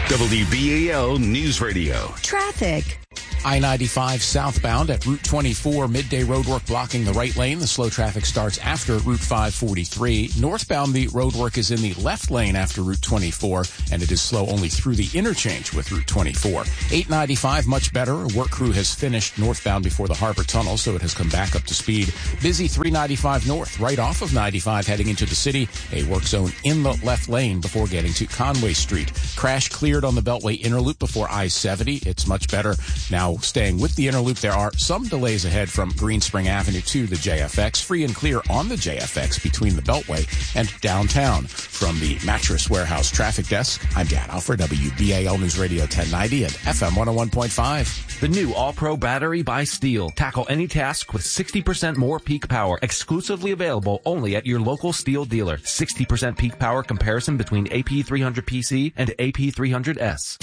WBAL News Radio. Traffic. I-95 southbound at Route 24, midday roadwork blocking the right lane. The slow traffic starts after Route 543. Northbound, the roadwork is in the left lane after Route 24, and it is slow only through the interchange with Route 24. 895, much better. A work crew has finished northbound before the Harbor Tunnel, so it has come back up to speed. Busy 395 north, right off of 95 heading into the city. A work zone in the left lane before getting to Conway Street. Crash cleared on the Beltway inner loop before I-70. It's much better now. Staying with the inner loop, there are some delays ahead from Greenspring Avenue to the JFX. Free and clear on the JFX between the Beltway and downtown. From the Mattress Warehouse Traffic Desk, I'm Dan Alfred, WBAL News Radio 1090 and FM 101.5. The new All-Pro battery by Steel. Tackle any task with 60% more peak power. Exclusively available only at your local Steel dealer. 60% peak power comparison between AP300PC and AP300S.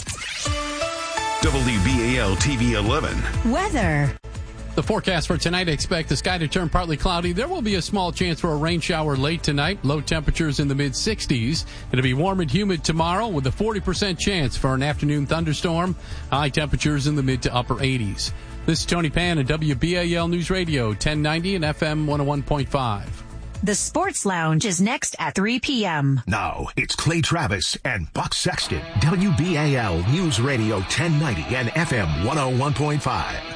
WBAL TV 11. Weather. The forecast for tonight, expect the sky to turn partly cloudy. There will be a small chance for a rain shower late tonight. Low temperatures in the mid-60s. It'll be warm and humid tomorrow with a 40% chance for an afternoon thunderstorm. High temperatures in the mid to upper 80s. This is Tony Pan at WBAL News Radio 1090 and FM 101.5. The Sports Lounge is next at 3 p.m. Now, it's Clay Travis and Buck Sexton. WBAL News Radio 1090 and FM 101.5.